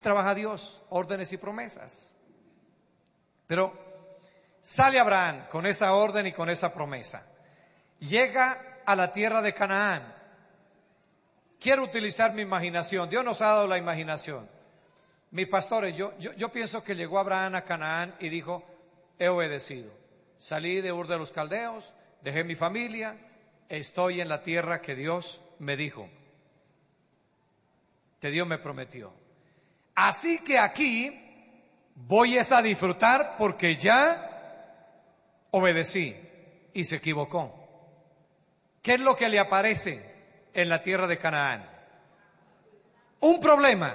trabaja Dios, órdenes y promesas. Pero sale Abraham con esa orden y con esa promesa. Llega a la tierra de Canaán. Quiero utilizar mi imaginación. Dios nos ha dado la imaginación. Mis pastores, yo pienso que llegó Abraham a Canaán y dijo, he obedecido. Salí de Ur de los Caldeos, dejé mi familia, estoy en la tierra que Dios me dijo, que Dios me prometió. Así que aquí voy a disfrutar porque ya obedecí y se equivocó. ¿Qué es lo que le aparece en la tierra de Canaán? Un problema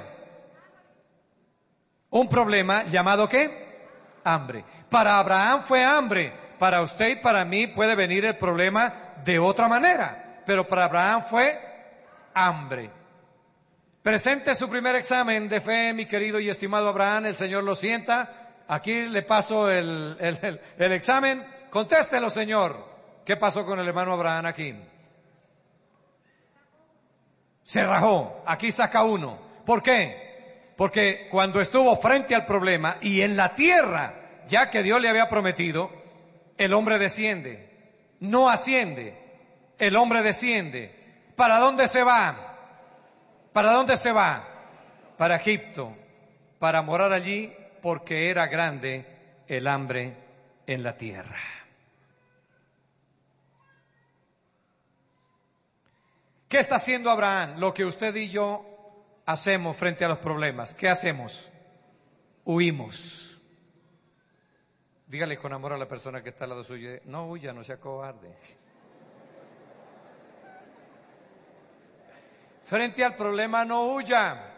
llamado ¿qué? Hambre. Para Abraham fue hambre, para usted y para mí puede venir el problema de otra manera, pero para Abraham fue hambre. Presente su primer examen de fe, mi querido y estimado Abraham, el Señor lo sienta. Aquí le paso el examen. Contéstelo, Señor. ¿Qué pasó con el hermano Abraham aquí? Se rajó. Aquí saca uno. ¿Por qué? Porque cuando estuvo frente al problema y en la tierra, ya que Dios le había prometido, el hombre desciende. No asciende. El hombre desciende. ¿Para dónde se va? ¿Para dónde se va? Para Egipto, para morar allí, porque era grande el hambre en la tierra. ¿Qué está haciendo Abraham? Lo que usted y yo hacemos frente a los problemas. ¿Qué hacemos? Huimos. Dígale con amor a la persona que está al lado suyo, no huya, no sea cobarde. Frente al problema no huya.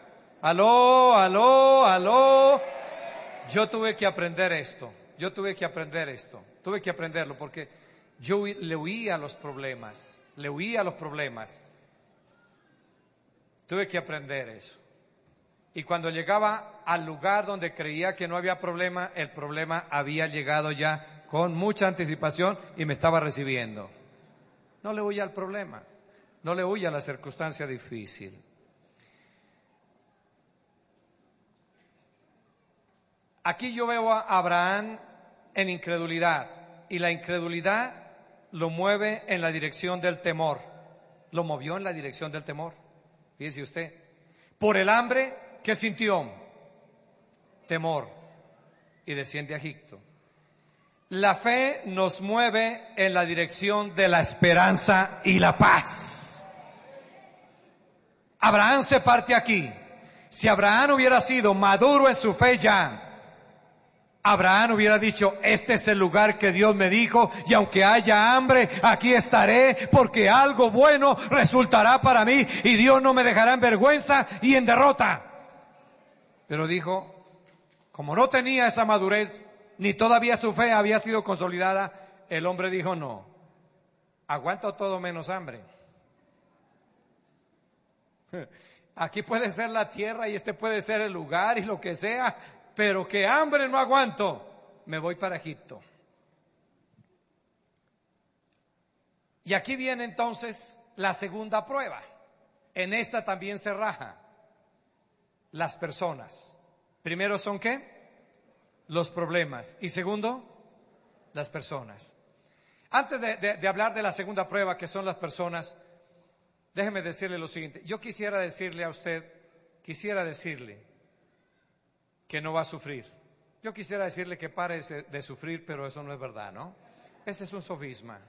Aló. Yo tuve que aprender esto. Tuve que aprenderlo porque yo le huía a los problemas. Tuve que aprender eso. Y cuando llegaba al lugar donde creía que no había problema, el problema había llegado ya con mucha anticipación y me estaba recibiendo. No le huya al problema. No le huya a la circunstancia difícil. Aquí yo veo a Abraham en incredulidad y la incredulidad lo mueve en la dirección del temor. Lo movió en la dirección del temor. Fíjese usted. Por el hambre, ¿qué sintió? Temor. Y desciende a Egipto. La fe nos mueve en la dirección de la esperanza y la paz. Abraham se parte aquí. Si Abraham hubiera sido maduro en su fe ya, Abraham hubiera dicho, este es el lugar que Dios me dijo, y aunque haya hambre, aquí estaré, porque algo bueno resultará para mí, y Dios no me dejará en vergüenza y en derrota. Pero dijo, como no tenía esa madurez, ni todavía su fe había sido consolidada, el hombre dijo, no, aguanto todo menos hambre. Aquí puede ser la tierra y este puede ser el lugar y lo que sea, pero que hambre no aguanto, me voy para Egipto. Y aquí viene entonces la segunda prueba. En esta también se raja las personas. Primero son ¿qué? Los problemas. Y segundo, las personas. Antes de hablar de la segunda prueba, que son las personas, déjeme decirle lo siguiente. Yo quisiera decirle a usted, que no va a sufrir. Yo quisiera decirle que pare de sufrir, pero eso no es verdad, ¿no? Ese es un sofisma.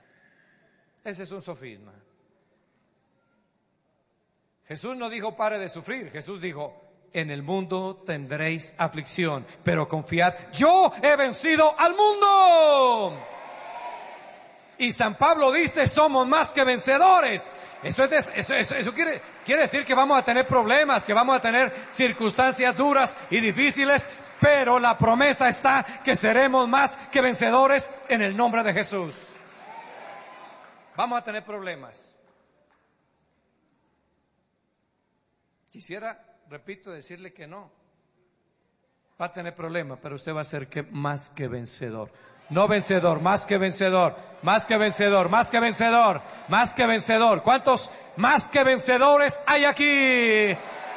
Jesús no dijo pare de sufrir. Jesús dijo, en el mundo tendréis aflicción, pero confiad, yo he vencido al mundo. Y San Pablo dice, somos más que vencedores. Eso quiere decir que vamos a tener problemas, que vamos a tener circunstancias duras y difíciles, pero la promesa está que seremos más que vencedores en el nombre de Jesús. Vamos a tener problemas. Quisiera, repito, decirle que no. Va a tener problemas, pero usted va a ser más que vencedor. No vencedor, más que vencedor, más que vencedor, más que vencedor, más que vencedor. ¿Cuántos más que vencedores hay aquí?